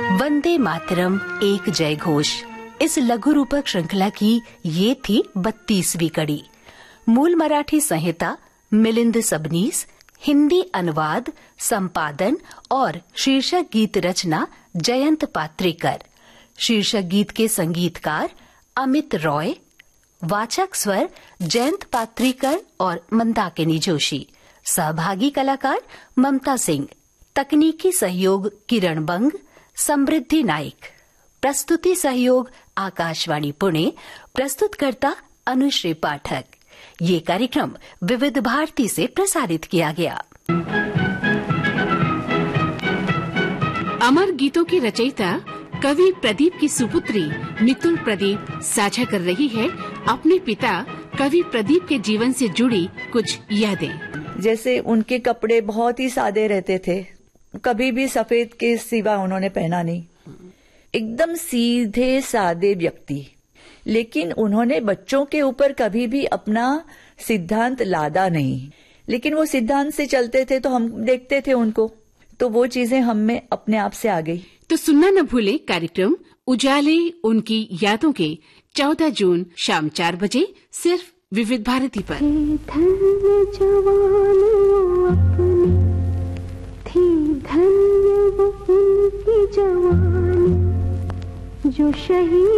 वंदे मातरम एक जय घोष। इस लघु रूपक श्रृंखला की ये थी 32वीं कड़ी। मूल मराठी संहिता मिलिंद सबनीस, हिंदी अनुवाद, संपादन और शीर्षक गीत रचना जयंत पात्रेकर। शीर्षक गीत के संगीतकार अमित रॉय। वाचक स्वर जयंत पात्रेकर और मंदाकिनी जोशी। सहभागी कलाकार ममता सिंह। तकनीकी सहयोग किरण बंग, समृद्धि नाइक। प्रस्तुति सहयोग आकाशवाणी पुणे। प्रस्तुतकर्ता अनुश्री पाठक। ये कार्यक्रम विविध भारती से प्रसारित किया गया। अमर गीतों की रचयिता कवि प्रदीप की सुपुत्री मितुल प्रदीप साझा कर रही है अपने पिता कवि प्रदीप के जीवन से जुड़ी कुछ यादें। जैसे उनके कपड़े बहुत ही सादे रहते थे, कभी भी सफेद के सिवा उन्होंने पहना नहीं। एकदम सीधे सादे व्यक्ति, लेकिन उन्होंने बच्चों के ऊपर कभी भी अपना सिद्धांत लादा नहीं। लेकिन वो सिद्धांत से चलते थे तो हम देखते थे उनको, तो वो चीजें हम में अपने आप से आ गई। तो सुनना न भूले कार्यक्रम उजाले उनकी यादों के 14 जून शाम 4 बजे सिर्फ विविध भारती पर। धन्य जवान थी, धन्य वो उनकी जवानी जो शहीद